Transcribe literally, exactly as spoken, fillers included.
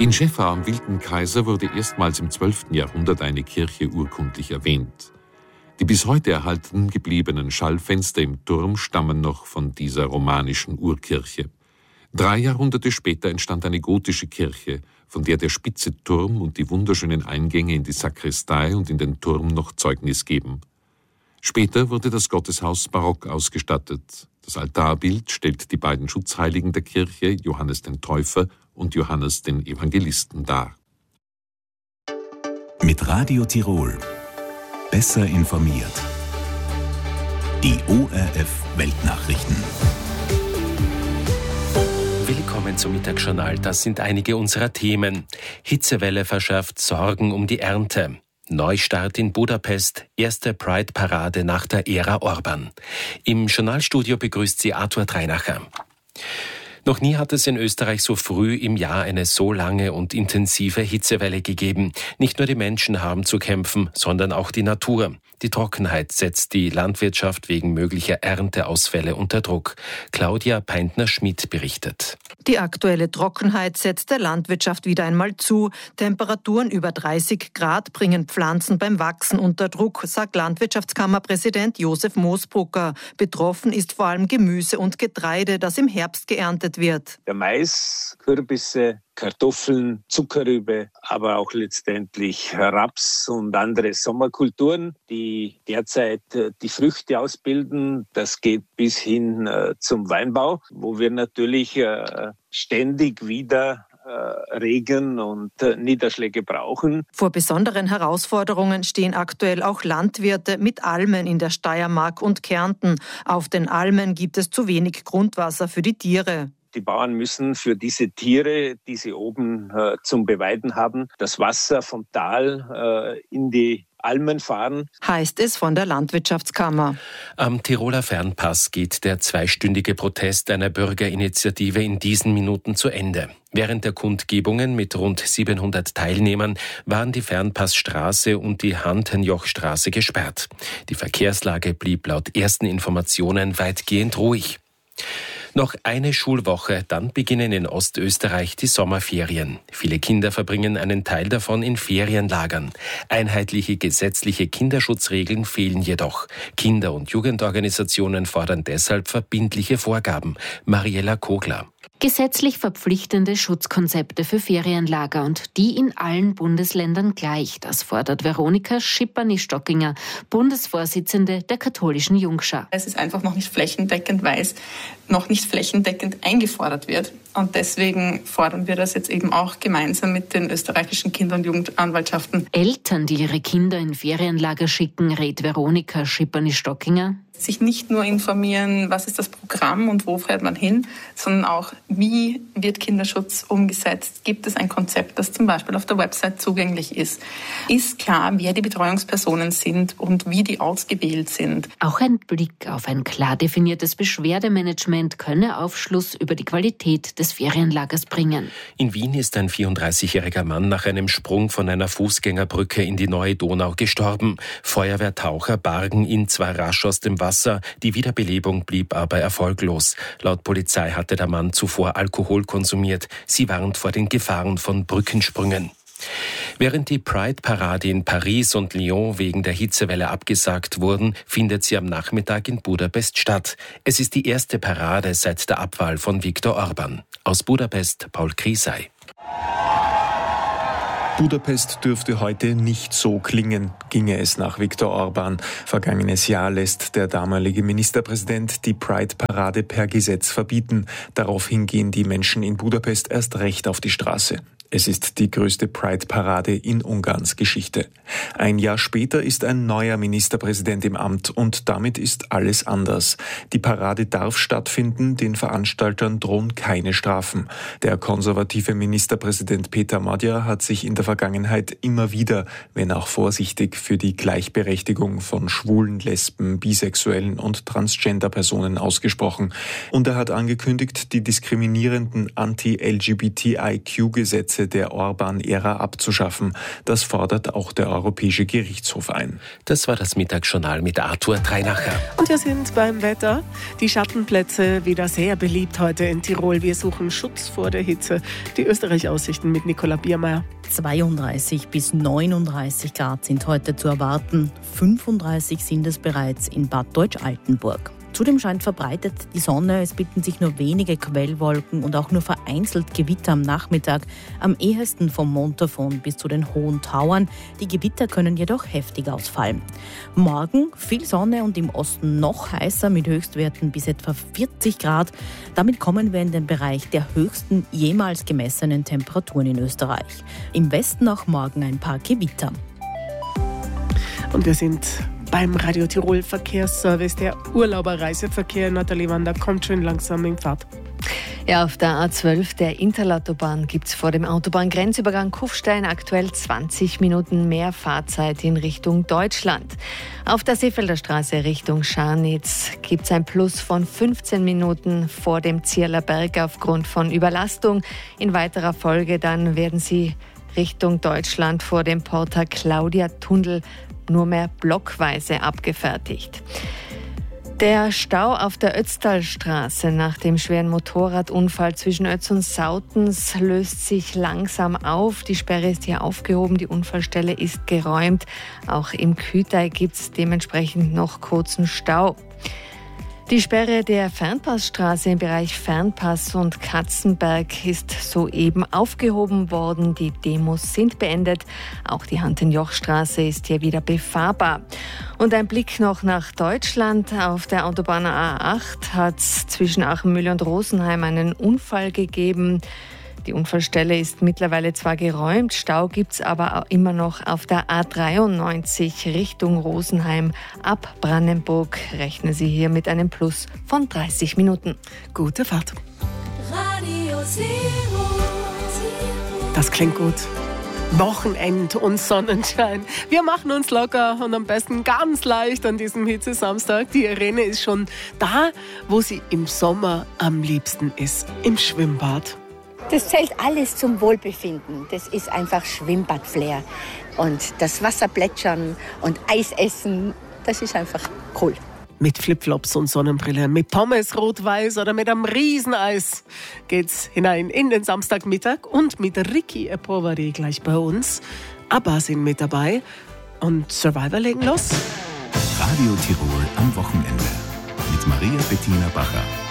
In Schäffa am Wilden Kaiser wurde erstmals im zwölften Jahrhundert eine Kirche urkundlich erwähnt. Die bis heute erhalten gebliebenen Schallfenster im Turm stammen noch von dieser romanischen Urkirche. Drei Jahrhunderte später entstand eine gotische Kirche, von der der spitze Turm und die wunderschönen Eingänge in die Sakristei und in den Turm noch Zeugnis geben. Später wurde das Gotteshaus barock ausgestattet. Das Altarbild stellt die beiden Schutzheiligen der Kirche, Johannes den Täufer und Johannes den Evangelisten, dar. Mit Radio Tirol besser informiert. Die O R F Weltnachrichten. Willkommen zum Mittagsjournal. Das sind einige unserer Themen. Hitzewelle verschärft Sorgen um die Ernte. Neustart in Budapest, erste Pride-Parade nach der Ära Orban. Im Journalstudio begrüßt sie Arthur Dreinacher. Noch nie hat es in Österreich so früh im Jahr eine so lange und intensive Hitzewelle gegeben. Nicht nur die Menschen haben zu kämpfen, sondern auch die Natur. Die Trockenheit setzt die Landwirtschaft wegen möglicher Ernteausfälle unter Druck. Claudia Peintner-Schmidt berichtet. Die aktuelle Trockenheit setzt der Landwirtschaft wieder einmal zu. Temperaturen über dreißig Grad bringen Pflanzen beim Wachsen unter Druck, sagt Landwirtschaftskammerpräsident Josef Moosbrucker. Betroffen ist vor allem Gemüse und Getreide, das im Herbst geerntet wird. Der Mais, Kürbisse, Kartoffeln, Zuckerrübe, aber auch letztendlich Raps und andere Sommerkulturen, die derzeit die Früchte ausbilden. Das geht bis hin zum Weinbau, wo wir natürlich ständig wieder Regen und Niederschläge brauchen. Vor besonderen Herausforderungen stehen aktuell auch Landwirte mit Almen in der Steiermark und Kärnten. Auf den Almen gibt es zu wenig Grundwasser für die Tiere. Die Bauern müssen für diese Tiere, die sie oben äh, zum Beweiden haben, das Wasser vom Tal äh, in die Almen fahren. Heißt es von der Landwirtschaftskammer. Am Tiroler Fernpass geht der zweistündige Protest einer Bürgerinitiative in diesen Minuten zu Ende. Während der Kundgebungen mit rund siebenhundert Teilnehmern waren die Fernpassstraße und die Hantenjochstraße gesperrt. Die Verkehrslage blieb laut ersten Informationen weitgehend ruhig. Noch eine Schulwoche, dann beginnen in Ostösterreich die Sommerferien. Viele Kinder verbringen einen Teil davon in Ferienlagern. Einheitliche gesetzliche Kinderschutzregeln fehlen jedoch. Kinder- und Jugendorganisationen fordern deshalb verbindliche Vorgaben. Mariella Kogler. Gesetzlich verpflichtende Schutzkonzepte für Ferienlager und die in allen Bundesländern gleich. Das fordert Veronika Schippany-Stockinger, Bundesvorsitzende der katholischen Jungschar. Es ist einfach noch nicht flächendeckend, weil es noch nicht flächendeckend eingefordert wird. Und deswegen fordern wir das jetzt eben auch gemeinsam mit den österreichischen Kinder- und Jugendanwaltschaften. Eltern, die ihre Kinder in Ferienlager schicken, rät Veronika Schippany-Stockinger. Sich nicht nur informieren, was ist das Programm und wo fährt man hin, sondern auch, wie wird Kinderschutz umgesetzt? Gibt es ein Konzept, das zum Beispiel auf der Website zugänglich ist? Ist klar, wer die Betreuungspersonen sind und wie die ausgewählt sind? Auch ein Blick auf ein klar definiertes Beschwerdemanagement könne Aufschluss über die Qualität des Ferienlagers bringen. In Wien ist ein vierunddreißigjähriger Mann nach einem Sprung von einer Fußgängerbrücke in die Neue Donau gestorben. Feuerwehrtaucher bargen ihn zwar rasch aus dem Wasser, die Wiederbelebung blieb aber erfolglos. Laut Polizei hatte der Mann zuvor Alkohol konsumiert. Sie warnt vor den Gefahren von Brückensprüngen. Während die Pride-Parade in Paris und Lyon wegen der Hitzewelle abgesagt wurden, findet sie am Nachmittag in Budapest statt. Es ist die erste Parade seit der Abwahl von Viktor Orban. Aus Budapest, Paul Krisay. Budapest dürfte heute nicht so klingen, ginge es nach Viktor Orban. Vergangenes Jahr lässt der damalige Ministerpräsident die Pride-Parade per Gesetz verbieten. Daraufhin gehen die Menschen in Budapest erst recht auf die Straße. Es ist die größte Pride-Parade in Ungarns Geschichte. Ein Jahr später ist ein neuer Ministerpräsident im Amt und damit ist alles anders. Die Parade darf stattfinden, den Veranstaltern drohen keine Strafen. Der konservative Ministerpräsident Peter Magyar hat sich in der Vergangenheit immer wieder, wenn auch vorsichtig, für die Gleichberechtigung von Schwulen, Lesben, Bisexuellen und Transgender-Personen ausgesprochen. Und er hat angekündigt, die diskriminierenden Anti-L G B T I Q-Gesetze Gesetze der Orban-Ära abzuschaffen. Das fordert auch der Europäische Gerichtshof ein. Das war das Mittagsjournal mit Arthur Dreinacher. Und wir sind beim Wetter. Die Schattenplätze wieder sehr beliebt heute in Tirol. Wir suchen Schutz vor der Hitze. Die Österreich-Aussichten mit Nicola Biermeier. zweiunddreißig bis neununddreißig Grad sind heute zu erwarten. fünfunddreißig sind es bereits in Bad Deutsch-Altenburg. Zudem scheint verbreitet die Sonne, es bilden sich nur wenige Quellwolken und auch nur vereinzelt Gewitter am Nachmittag, am ehesten vom Montafon bis zu den Hohen Tauern. Die Gewitter können jedoch heftig ausfallen. Morgen viel Sonne und im Osten noch heißer mit Höchstwerten bis etwa vierzig Grad. Damit kommen wir in den Bereich der höchsten jemals gemessenen Temperaturen in Österreich. Im Westen auch morgen ein paar Gewitter. Und wir sind beim Radio Tirol Verkehrsservice. Der Urlauberreiseverkehr, Nathalie Wander, kommt schon langsam in Fahrt. Ja, auf der A zwölf der Interlautobahn gibt es vor dem Autobahngrenzübergang Kufstein aktuell zwanzig Minuten mehr Fahrzeit in Richtung Deutschland. Auf der Seefelder Straße Richtung Scharnitz gibt es ein Plus von fünfzehn Minuten vor dem Zierler Berg aufgrund von Überlastung. In weiterer Folge dann werden Sie Richtung Deutschland vor dem Porta Claudia Tunnel nur mehr blockweise abgefertigt. Der Stau auf der Ötztalstraße nach dem schweren Motorradunfall zwischen Ötz und Sautens löst sich langsam auf. Die Sperre ist hier aufgehoben, die Unfallstelle ist geräumt. Auch im Kühtai gibt es dementsprechend noch kurzen Stau. Die Sperre der Fernpassstraße im Bereich Fernpass und Katzenberg ist soeben aufgehoben worden. Die Demos sind beendet. Auch die Hantenjochstraße ist hier wieder befahrbar. Und ein Blick noch nach Deutschland. Auf der Autobahn A acht hat es zwischen Achenmühle und Rosenheim einen Unfall gegeben. Die Unfallstelle ist mittlerweile zwar geräumt, Stau gibt es aber immer noch auf der A dreiundneunzig Richtung Rosenheim. Ab Brandenburg rechnen Sie hier mit einem Plus von dreißig Minuten. Gute Fahrt. Radio Zero. Das klingt gut. Wochenend und Sonnenschein. Wir machen uns locker und am besten ganz leicht an diesem Hitze-Samstag. Die Irene ist schon da, wo sie im Sommer am liebsten ist, im Schwimmbad. Das zählt alles zum Wohlbefinden. Das ist einfach Schwimmbad-Flair. Und das Wasser plätschern und Eis essen, das ist einfach cool. Mit Flipflops und Sonnenbrille, mit Pommes rot-weiß oder mit einem Rieseneis geht's hinein in den Samstagmittag. Und mit Ricky Epovary gleich bei uns. ABBA sind mit dabei und Survivor legen los. Radio Tirol am Wochenende mit Maria Bettina Bacher.